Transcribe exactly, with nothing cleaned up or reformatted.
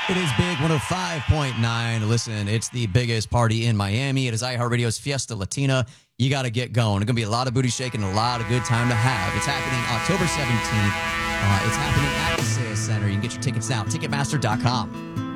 It is Big one oh five point nine. Listen, it's the biggest party in Miami. It is iHeartRadio's Fiesta Latina. You got to get going. It's going to be a lot of booty shaking, a lot of good time to have. It's happening October seventeenth. Uh, it's happening at the Sayas Center. You can get your tickets now, Ticketmaster dot com.